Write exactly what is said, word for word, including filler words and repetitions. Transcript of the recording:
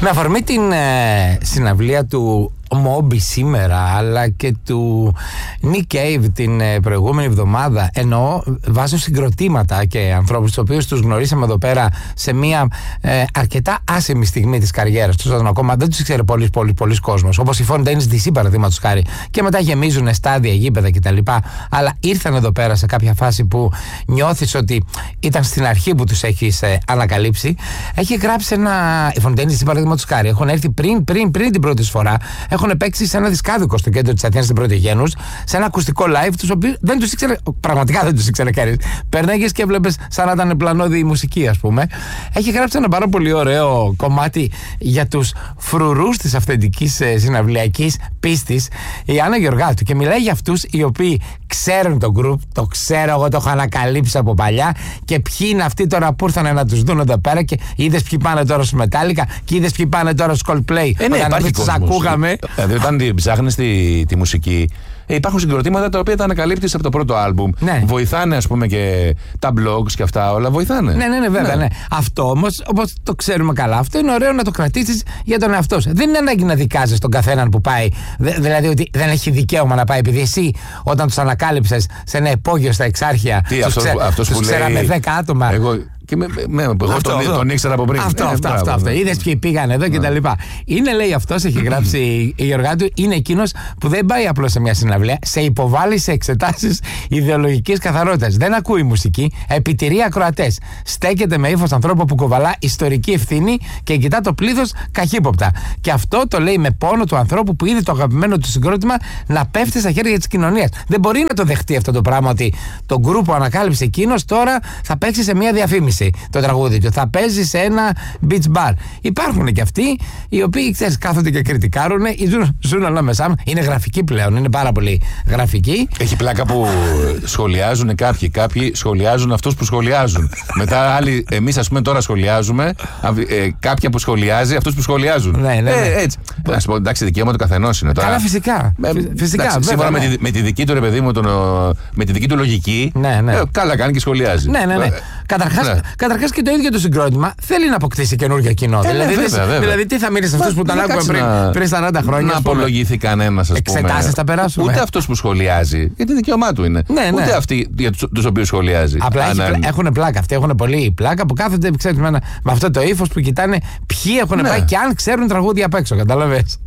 Με αφορμή την ε, συναυλία του Moby σήμερα, αλλά και του Nick Cave την ε, προηγούμενη εβδομάδα, εννοώ βάζω συγκροτήματα και ανθρώπους τους οποίους τους γνωρίσαμε εδώ πέρα σε μια ε, αρκετά άσημη στιγμή της καριέρας τους, όταν ακόμα δεν τους ήξερε πολλοί πολλοί πολλοί κόσμος, όπως η Fontaine's ντι σι παραδείγματος χάρη, και μετά γεμίζουν στάδια, γήπεδα κτλ. Αλλά ήρθαν εδώ πέρα σε κάποια φάση που νιώθεις ότι ήταν στην αρχή που τους έχεις ε, ανακαλύψει. Έχει γράψει ένα. Η Fontaine's ντι σι παραδείγματος χάρη έχουν έρθει πριν, πριν, πριν την πρώτη φορά. Έχουν παίξει σε ένα δισκάδικο στο κέντρο της Αθήνας την πρώτη Γένους, σε ένα ακουστικό live, τους οποίους δεν τους ήξερε, πραγματικά δεν τους ήξερε κανείς. Περνάγες και έβλεπες σαν να ήταν πλανόδη η μουσική, ας πούμε. Έχει γράψει ένα πάρα πολύ ωραίο κομμάτι για τους φρουρούς της αυθεντικής ε, συναυλιακής πίστης, η Άννα Γεωργάτου, και μιλάει για αυτούς οι οποίοι ξέρουν το group, το ξέρω, εγώ το έχω ανακαλύψει από παλιά, και ποιοι είναι αυτοί τώρα που ήρθαν να τους δουν εδώ πέρα, και είδες ποιοι πάνε τώρα στους Metallica, και είδες ποιοι πάνε τώρα στους Coldplay. Ε, ναι, όταν τους ακούγαμε. Δηλαδή, όταν ψάχνεις τη, τη μουσική, ε, υπάρχουν συγκροτήματα τα οποία τα ανακαλύπτεις από το πρώτο άλμπουμ. Ναι. Βοηθάνε, ας πούμε, και τα blogs και αυτά όλα. Βοηθάνε. Ναι, ναι, ναι, βέβαια. Ναι. Ναι. Αυτό όμως, όπως το ξέρουμε καλά, αυτό είναι ωραίο να το κρατήσεις για τον εαυτό σου. Δεν είναι ανάγκη να δικάζεις τον καθέναν που πάει. Δε, δηλαδή, ότι δεν έχει δικαίωμα να πάει, επειδή εσύ όταν τους ανακάλυψες σε ένα υπόγειο στα Εξάρχεια. Τι, αυτός, ξέ, αυτός τους που ξέραμε λέει, δέκα άτομα. Εγώ, και με, με, εγώ αυτό, τον, τον ήξερα από πριν. Αυτό, ε, αυτό, αυτό, αυτό. Είδες ποιοι πήγαν εδώ και τα λοιπά. Είναι, λέει, αυτός, έχει γράψει η Γεωργάτου, είναι εκείνος που δεν πάει απλώς σε μια συναυλία, σε υποβάλλει σε εξετάσεις ιδεολογικής καθαρότητας. Δεν ακούει μουσική, επιτηρεί ακροατές. Στέκεται με ύφος ανθρώπου που κοβαλά ιστορική ευθύνη και κοιτά το πλήθος καχύποπτα. Και αυτό το λέει με πόνο του ανθρώπου που είδε το αγαπημένο του συγκρότημα να πέφτει στα χέρια της κοινωνίας. Δεν μπορεί να το δεχτεί αυτό το πράγμα, ότι το γκρουπ που ανακάλυψε εκείνος τώρα θα παίξει σε μια διαφήμιση το τραγούδι του, θα παίζει σε ένα beach bar. Υπάρχουν και αυτοί οι οποίοι, ξέρεις, κάθονται και κριτικάρουν, ζουν, ζουν ανάμεσά μας. Είναι γραφικοί πλέον, είναι πάρα πολύ γραφικοί. Έχει πλάκα που σχολιάζουν κάποιοι, κάποιοι σχολιάζουν αυτούς που σχολιάζουν. Μετά άλλοι, εμείς ας πούμε τώρα σχολιάζουμε ε, κάποια που σχολιάζει αυτούς που σχολιάζουν. Ναι, ναι, ναι. Ε, έτσι. Να σου πω, εντάξει, δικαίωμα του καθενός είναι τώρα. Καλά, φυσικά. Ε, φυσικά εντάξει, βέβαια, σύμφωνα ναι. με, τη, με τη δική του, ρε παιδί μου, τον, με τη δική του λογική. Ναι, ναι. Ε, καλά κάνει και σχολιάζει. Ναι, ναι, ναι. Ε, Καταρχάς, ναι. καταρχάς και το ίδιο το συγκρότημα θέλει να αποκτήσει καινούργιο κοινό. Ε, δηλαδή, βέβαια, βέβαια. δηλαδή, τι θα μείνει σε αυτούς που τον άκουγαν πριν, να, πριν σαράντα χρόνια. Να απολογηθεί κανένας, ας πούμε. Εξετάσεις θα περάσουμε. Ούτε αυτός που σχολιάζει, γιατί δικαίωμά του είναι. Ναι, ναι. Ούτε αυτοί για τους οποίους σχολιάζει. Απλά Αν, έχει, έχουν πλάκα. Αυτοί έχουν πολύ πλάκα που κάθονται, ξέρεις, με, με αυτό το ύφος που κοιτάνε ποιοι έχουν ναι. πάει και αν ξέρουν τραγούδια απ' έξω. Καταλαβες.